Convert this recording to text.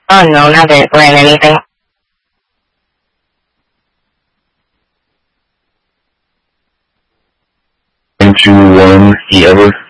Oh no, not that brand anything. Don't you want to ever